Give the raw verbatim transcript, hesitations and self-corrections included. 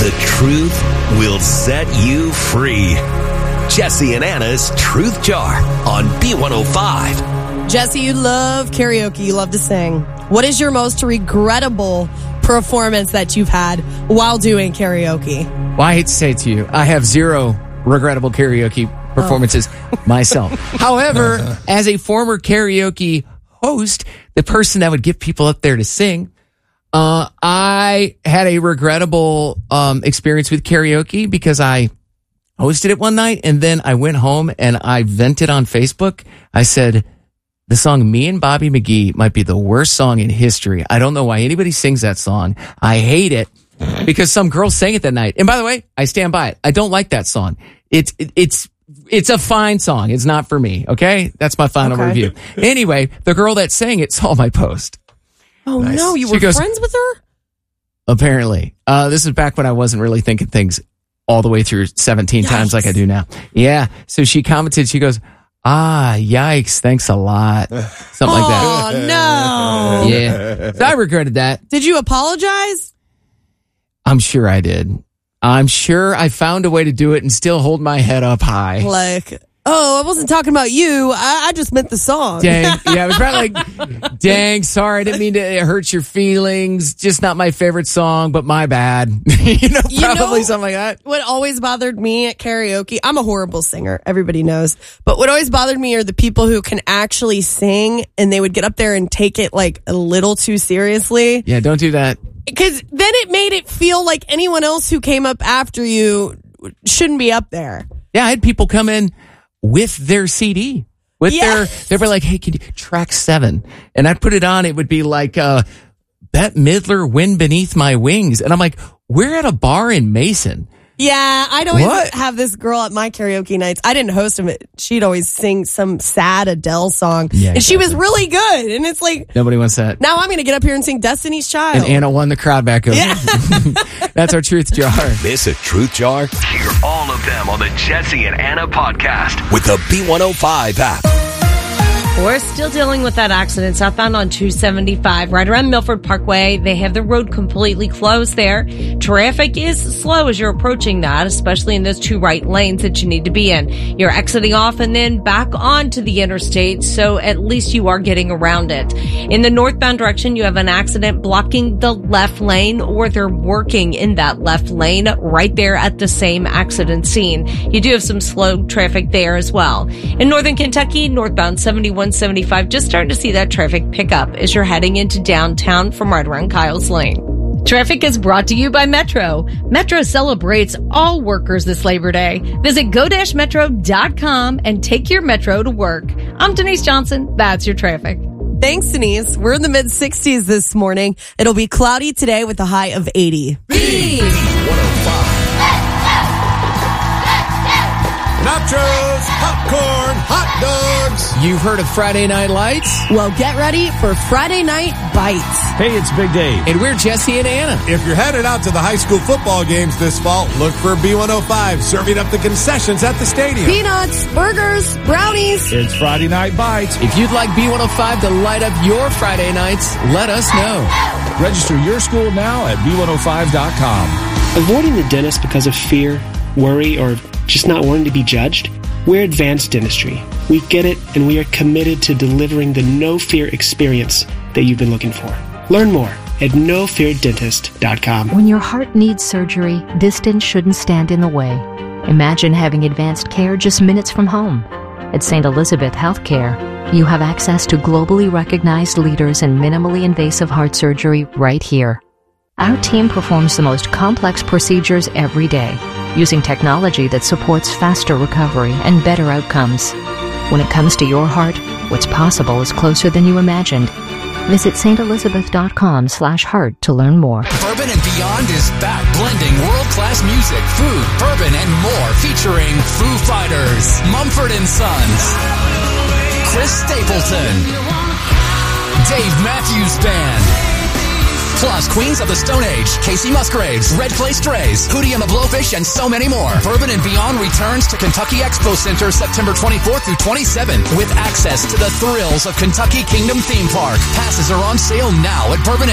The truth will set you free. Jesse and Anna's Truth Jar on B one oh five. Jesse, you love karaoke. You love to sing. What is your most regrettable performance that you've had while doing karaoke? Well, I hate to say it to you, I have zero regrettable karaoke performances oh. myself. However, as a former karaoke host, the person that would get people up there to sing, uh, I had a regrettable um, experience with karaoke because I hosted it one night and then I went home and I vented on Facebook. I said, the song Me and Bobby McGee might be the worst song in history. I don't know why anybody sings that song. I hate it because some girl sang it that night. And by the way, I stand by it. I don't like that song. It's, it, it's, it's a fine song. It's not for me. Okay. That's my final okay. review. Anyway, the girl that sang it saw my post. Oh nice. no, you she were goes, friends with her? Apparently. Uh, this is back when I wasn't really thinking things all the way through seventeen Yikes. times like I do now. Yeah. So she commented, she goes, ah, yikes, thanks a lot. Something like that. Oh, no. Yeah. So I regretted that. Did you apologize? I'm sure I did. I'm sure I found a way to do it and still hold my head up high. Like, oh, I wasn't talking about you. I, I just meant the song. Dang. Yeah, it was probably like, dang, sorry, I didn't mean to hurt your feelings. Just not my favorite song, but my bad. you know, you probably know, something like that. What always bothered me at karaoke, I'm a horrible singer, everybody knows. But what always bothered me are the people who can actually sing and they would get up there and take it like a little too seriously. Yeah, don't do that. Because then it made it feel like anyone else who came up after you shouldn't be up there. Yeah, I had people come in with their C D, with yes. their, they were like, hey, can you track seven? And I'd put it on. It would be like, uh, Bette Midler, Wind Beneath My Wings. And I'm like, we're at a bar in Mason. Yeah, I'd always What? have this girl at my karaoke nights. I didn't host them. She'd always sing some sad Adele song. Yeah, and exactly. she was really good. And it's like, nobody wants that. now I'm going to get up here and sing Destiny's Child. And Anna won the crowd back over. Yeah. That's our Truth Jar. Miss a Truth Jar? Hear all of them on the Jesse and Anna podcast with the B one oh five app. We're still dealing with that accident southbound on two seventy-five, right around Milford Parkway. They have the road completely closed there. Traffic is slow as you're approaching that, especially in those two right lanes that you need to be in. You're exiting off and then back onto the interstate, so at least you are getting around it. In the northbound direction, you have an accident blocking the left lane, or they're working in that left lane right there at the same accident scene. You do have some slow traffic there as well. In northern Kentucky, northbound seventy-one seventy-five, just starting to see that traffic pick up as you're heading into downtown from right around Kyle's Lane. Traffic is brought to you by Metro. Metro celebrates all workers this Labor Day. Visit go dash metro dot com and take your Metro to work. I'm Denise Johnson. That's your traffic. Thanks, Denise. We're in the mid sixties this morning. It'll be cloudy today with a high of eighty. B one oh five. Nachos, popcorn, hot dogs. You've heard of Friday Night Lights? Well, get ready for Friday Night Bites. Hey, it's Big Dave. And we're Jesse and Anna. If you're headed out to the high school football games this fall, look for B one oh five serving up the concessions at the stadium. Peanuts, burgers, brownies. It's Friday Night Bites. If you'd like B one oh five to light up your Friday nights, let us know. Register your school now at B one oh five dot com. Avoiding the dentist because of fear, worry, or just not wanting to be judged? We're Advanced Dentistry. We get it, and we are committed to delivering the no-fear experience that you've been looking for. Learn more at no fear dentist dot com. When your heart needs surgery, distance shouldn't stand in the way. Imagine having advanced care just minutes from home. At Saint Elizabeth Healthcare, you have access to globally recognized leaders in minimally invasive heart surgery right here. Our team performs the most complex procedures every day, using technology that supports faster recovery and better outcomes. When it comes to your heart, what's possible is closer than you imagined. Visit saint elizabeth dot com slash heart to learn more. Bourbon and Beyond is back, blending world-class music, food, bourbon, and more, featuring Foo Fighters, Mumford and Sons, Chris Stapleton, Dave Matthews Band, plus Queens of the Stone Age, Casey Musgraves, Red Clay Strays, Hootie and the Blowfish, and so many more. Bourbon and Beyond returns to Kentucky Expo Center September twenty-fourth through twenty-seventh with access to the thrills of Kentucky Kingdom Theme Park. Passes are on sale now at bourbon